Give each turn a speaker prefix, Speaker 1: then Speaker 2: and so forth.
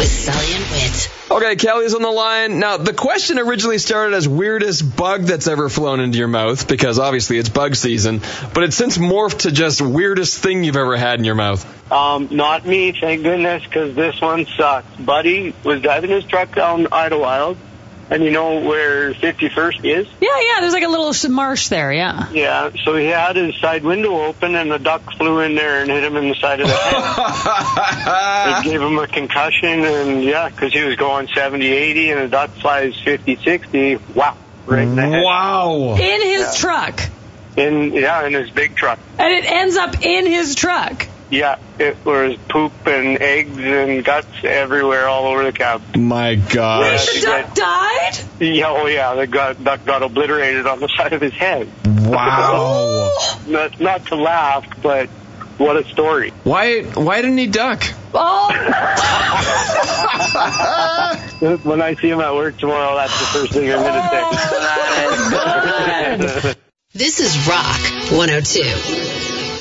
Speaker 1: with Sully and Whit.
Speaker 2: Okay, Kelly's on the line. Now, the question originally started as weirdest bug that's ever flown into your mouth, because obviously it's bug season, but it's since morphed to just weirdest thing you've ever had in your mouth.
Speaker 3: Not me, thank goodness, because this one sucks. Buddy was driving his truck down Idlewild, and you know where 51st is?
Speaker 4: Yeah, there's like a little marsh there, yeah.
Speaker 3: Yeah, so he had his side window open, and a duck flew in there and hit him in the side of the head. It gave him a concussion, and yeah, because he was going 70, 80, and a duck flies 50, 60. Wow, right in the head.
Speaker 2: Wow.
Speaker 4: In his truck.
Speaker 3: In his big truck.
Speaker 4: And it ends up in his truck.
Speaker 3: Yeah, it was poop and eggs and guts everywhere all over the cab.
Speaker 2: My gosh.
Speaker 4: The duck died?
Speaker 3: Yeah, the duck got obliterated on the side of his head.
Speaker 2: Wow.
Speaker 3: Not to laugh, but what a story.
Speaker 2: Why didn't he duck?
Speaker 4: Oh.
Speaker 3: When I see him at work tomorrow, that's the first thing I'm going to say.
Speaker 4: That is good.
Speaker 1: This is Rock 102.